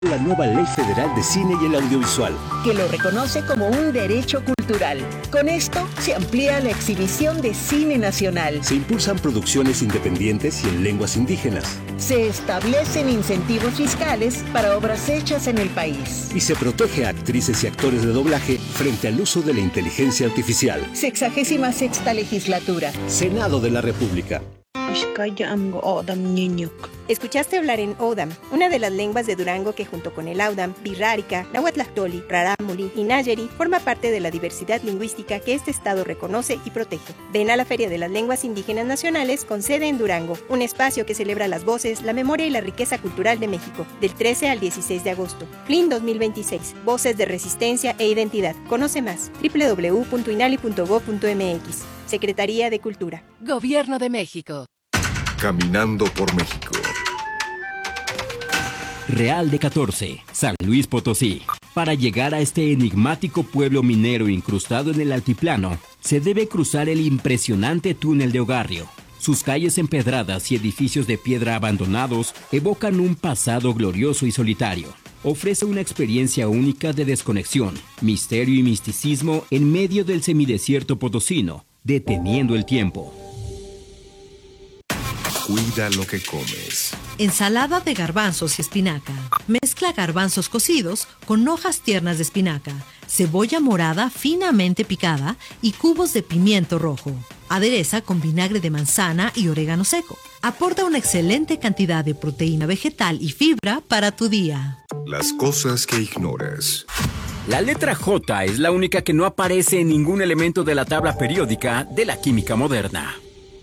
La nueva Ley Federal de Cine y el Audiovisual, que lo reconoce como un derecho cultural. Con esto se amplía la exhibición de cine nacional. Se impulsan producciones independientes y en lenguas indígenas. Se establecen incentivos fiscales para obras hechas en el país. Y se protege a actrices y actores de doblaje frente al uso de la inteligencia artificial. 66ª legislatura. Senado de la República. Escuchaste hablar en Odam, una de las lenguas de Durango que junto con el Audam, Birrárica, Nahuatlactoli, Rarámuri y Nayeri forma parte de la diversidad lingüística que este estado reconoce y protege. Ven a la Feria de las Lenguas Indígenas Nacionales con sede en Durango, un espacio que celebra las voces, la memoria y la riqueza cultural de México, del 13 al 16 de agosto. FLIN 2026, Voces de Resistencia e Identidad. Conoce más, www.inali.gov.mx. Secretaría de Cultura. Gobierno de México. Caminando por México. Real de 14, San Luis Potosí. Para llegar a este enigmático pueblo minero incrustado en el altiplano, se debe cruzar el impresionante túnel de Ogarrio. Sus calles empedradas y edificios de piedra abandonados evocan un pasado glorioso y solitario. Ofrece una experiencia única de desconexión, misterio y misticismo en medio del semidesierto potosino, deteniendo el tiempo. Cuida lo que comes. Ensalada de garbanzos y espinaca. Mezcla garbanzos cocidos con hojas tiernas de espinaca, cebolla morada finamente picada y cubos de pimiento rojo. Adereza con vinagre de manzana y orégano seco. Aporta una excelente cantidad de proteína vegetal y fibra para tu día. Las cosas que ignoras. La letra J es la única que no aparece en ningún elemento de la tabla periódica de la química moderna.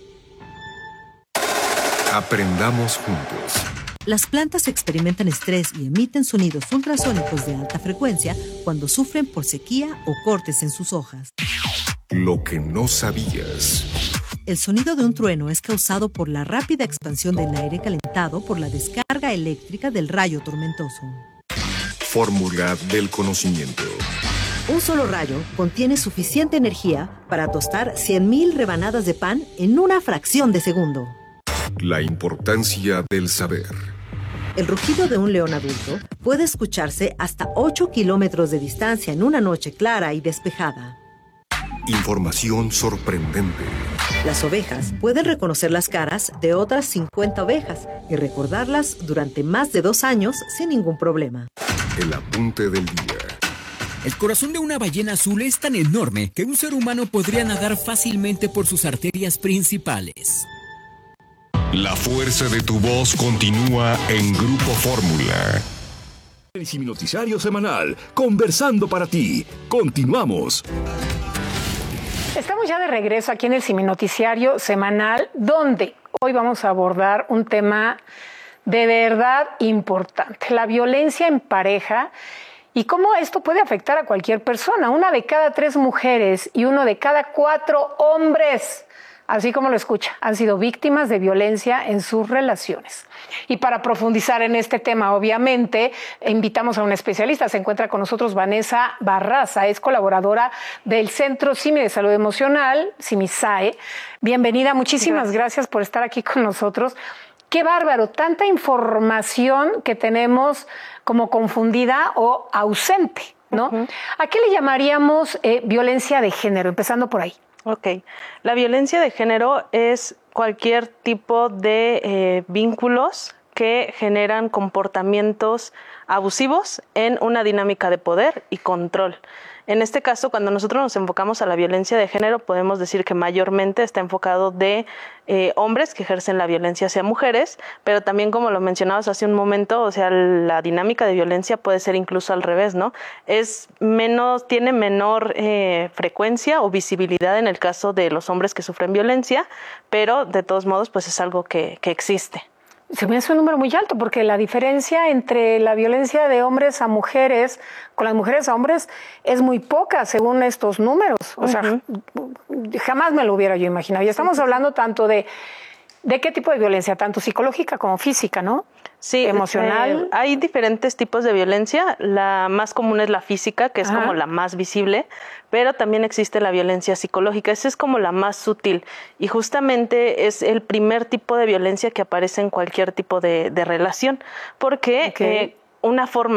Aprendamos juntos. Las plantas experimentan estrés y emiten sonidos ultrasónicos de alta frecuencia cuando sufren por sequía o cortes en sus hojas. Lo que no sabías. El sonido de un trueno es causado por la rápida expansión del aire calentado por la descarga eléctrica del rayo tormentoso. Fórmula del conocimiento. Un solo rayo contiene suficiente energía para tostar 100,000 rebanadas de pan en una fracción de segundo. La importancia del saber. El rugido de un león adulto puede escucharse hasta 8 kilómetros de distancia en una noche clara y despejada. Información sorprendente. Las ovejas pueden reconocer las caras de otras 50 ovejas y recordarlas durante más de 2 años sin ningún problema. El apunte del día. El corazón de una ballena azul es tan enorme que un ser humano podría nadar fácilmente por sus arterias principales. La fuerza de tu voz continúa en Grupo Fórmula. El Noticiario Semanal, conversando para ti. Continuamos. Estamos ya de regreso aquí en el Noticiario Semanal, donde hoy vamos a abordar un tema de verdad importante, la violencia en pareja y cómo esto puede afectar a cualquier persona. 1 de cada 3 mujeres y 1 de cada 4 hombres, así como lo escucha, han sido víctimas de violencia en sus relaciones. Y para profundizar en este tema, obviamente, invitamos a una especialista. Se encuentra con nosotros Vanessa Barraza, es colaboradora del Centro CIMI de Salud Emocional, CIMISAE. Bienvenida, muchísimas gracias por estar aquí con nosotros. Qué bárbaro, tanta información que tenemos como confundida o ausente, ¿no? Uh-huh. ¿A qué le llamaríamos violencia de género? Empezando por ahí. Ok, la violencia de género es cualquier tipo de vínculos que generan comportamientos abusivos en una dinámica de poder y control. En este caso, cuando nosotros nos enfocamos a la violencia de género, podemos decir que mayormente está enfocado de hombres que ejercen la violencia hacia mujeres, pero también, como lo mencionabas hace un momento, o sea, la dinámica de violencia puede ser incluso al revés, ¿no? Tiene menor frecuencia o visibilidad en el caso de los hombres que sufren violencia, pero de todos modos, pues es algo que existe. Se me hace un número muy alto porque la diferencia entre la violencia de hombres a mujeres con las mujeres a hombres es muy poca según estos números. O sea, jamás me lo hubiera yo imaginado. Y estamos hablando tanto de qué tipo de violencia, tanto psicológica como física, ¿no? Sí, emocional. Hay diferentes tipos de violencia. La más común es la física, que es como la más visible, pero también existe la violencia psicológica. Esa es como la más sutil y justamente es el primer tipo de violencia que aparece en cualquier tipo de relación, porque una forma